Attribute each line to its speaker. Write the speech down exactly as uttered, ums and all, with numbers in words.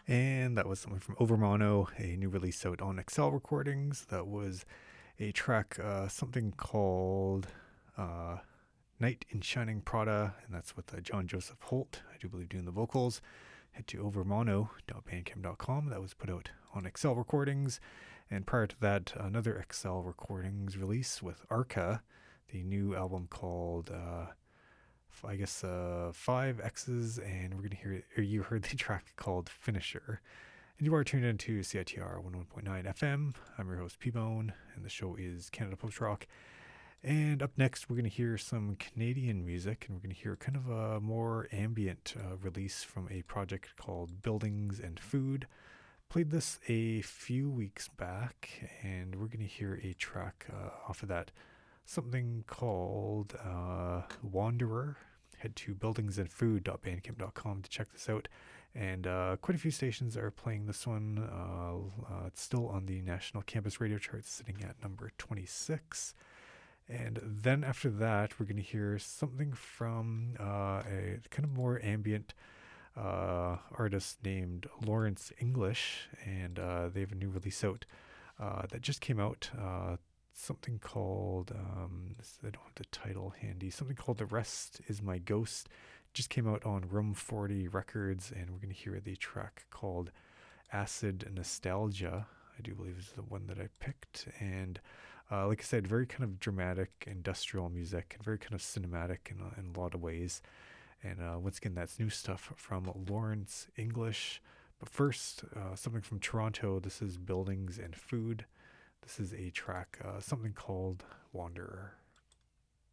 Speaker 1: And that was something from Overmono, a new release out on Excel Recordings. That was a track, uh, something called uh, Night in Shining Prada, and that's with uh, John Joseph Holt, I do believe, doing the vocals. Head to overmono dot bandcamp dot com. That was put out on Excel Recordings. And prior to that, another Excel Recordings release with Arca, the new album called, uh, I guess, uh, Five X's, and we're going to hear, or you heard the track called Finisher. And you are tuned into C I T R one oh one point nine F M. I'm your host, P-Bone, and the show is Canada Post Rock. And up next, we're going to hear some Canadian music, and we're going to hear kind of a more ambient uh, release from a project called Buildings and Food. Played this a few weeks back, and we're going to hear a track uh, off of that, something called uh, Wanderer. Head to buildings and food dot bandcamp dot com to check this out. And uh, quite a few stations are playing this one. Uh, uh, it's still on the national campus radio charts, sitting at number twenty-six. And then after that, we're going to hear something from uh, a kind of more ambient uh, artist named Lawrence English. And uh, they have a new release out uh, that just came out. Uh, something called, um, I don't have the title handy, something called The Rest Is My Ghost. Just came out on Room forty Records, and we're going to hear the track called Acid Nostalgia, I do believe is the one that I picked. And uh, like I said, very kind of dramatic industrial music and very kind of cinematic in, uh, in a lot of ways. And uh, once again, that's new stuff from Lawrence English. But first, uh, something from Toronto. This is Buildings and Food. This is a track, uh, something called Wanderer.